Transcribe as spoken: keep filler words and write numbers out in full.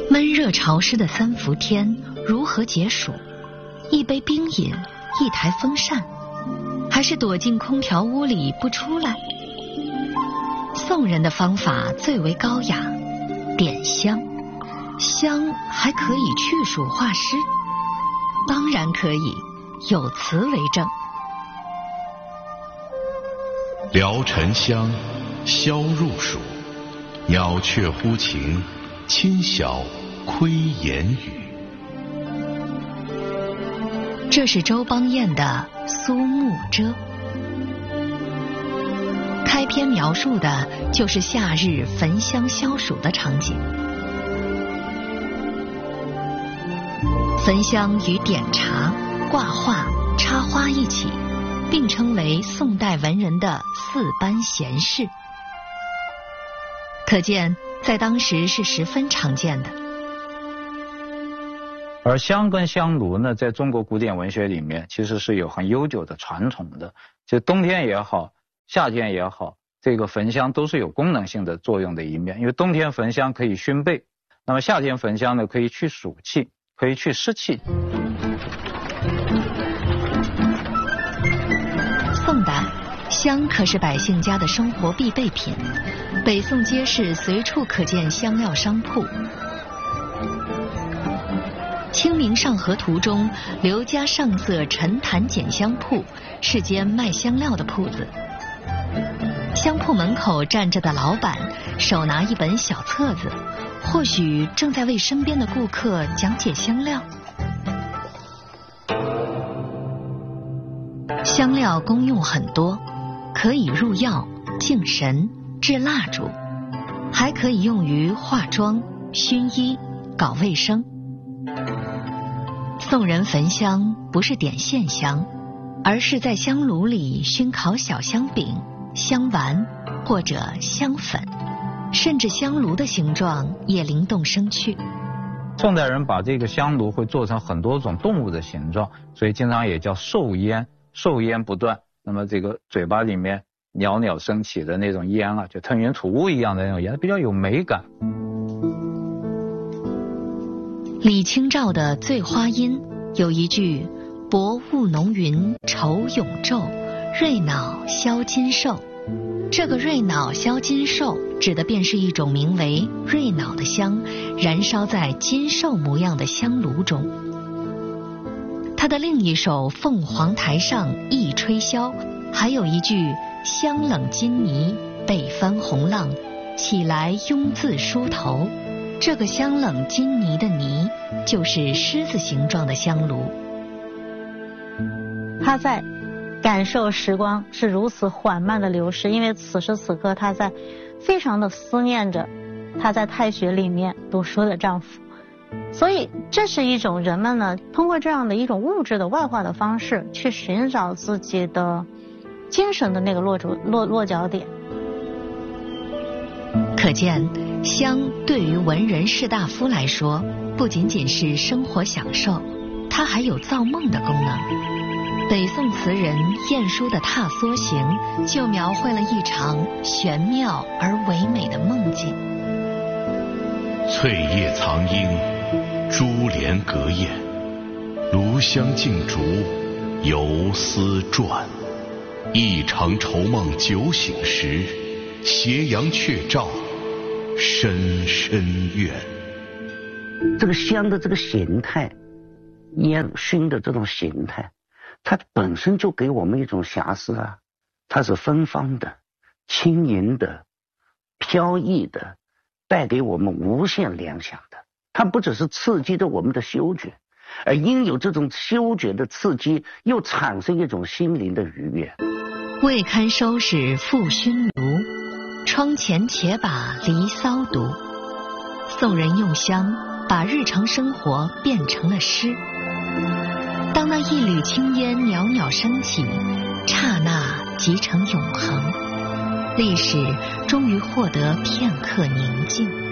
闷热潮湿的三伏天如何解暑？一杯冰饮，一台风扇，还是躲进空调屋里不出来？宋人的方法最为高雅，点香。香还可以去暑化湿，当然可以，有词为证。 聊沉香，消入暑，鸟雀呼晴，亲晓窥言语。 这是周邦彦的《苏幕遮》，开篇描述的就是夏日焚香消暑的场景。焚香与点茶、挂画、插花一起，并称为宋代文人的四般闲事，可见在当时是十分常见的。 而香跟香炉呢，在中国古典文学里面其实是有很悠久的传统的，就冬天也好，夏天也好，这个焚香都是有功能性的作用的一面。因为冬天焚香可以熏背，那么夏天焚香呢可以去暑气，可以去湿气。 宋代，香可是百姓家的生活必备品，北宋街市随处可见香料商铺。《清明上河图》中，刘家上色陈坛捡香铺是间卖香料的铺子。香铺门口站着的老板手拿一本小册子，或许正在为身边的顾客讲解香料。香料功用很多，可以入药、净神、制蜡烛，还可以用于化妆、熏衣、搞卫生。宋人焚香不是点线香，而是在香炉里熏烤小香饼、香丸或者香粉，甚至香炉的形状也灵动生趣。 宋代人把这个香炉会做成很多种动物的形状，所以经常也叫寿烟，寿烟不断。那么这个嘴巴里面袅袅升起的那种烟啊，就吞云吐雾一样的那种烟，比较有美感。 李清照的《醉花阴》有一句“薄雾浓云愁永昼，瑞脑消金兽”，这个瑞脑消金兽指的便是一种名为瑞脑的香，燃烧在金兽模样的香炉中。他的另一首《凤凰台上一吹箫》还有一句“香冷金泥，北翻红浪，起来慵自梳头”。这个香冷金泥的泥，就是狮子形状的香炉。 他在感受时光是如此缓慢的流逝，因为此时此刻他在非常的思念着他在太学里面读书的丈夫，所以这是一种人们呢通过这样的一种物质的外化的方式去寻找自己的精神的那个落足落落脚点。 可见香对于文人士大夫来说，不仅仅是生活享受，它还有造梦的功能。北宋词人晏殊的《踏梭行》就描绘了一场玄妙而唯美的梦境。 翠叶藏莺，珠帘隔燕，炉香镜烛，游丝转。一场愁梦酒醒时，斜阳却照深深院。 这个香的这个形态，烟熏的这种形态，它本身就给我们一种遐思啊，它是芬芳的、轻盈的、飘逸的，带给我们无限联想的。它不只是刺激着我们的嗅觉，而因有这种嗅觉的刺激，又产生一种心灵的愉悦。 未堪收拾复熏炉，窗前且把离骚读。宋人用香把日常生活变成了诗。当那一缕青烟袅袅升起，刹那即成永恒，历史终于获得片刻宁静。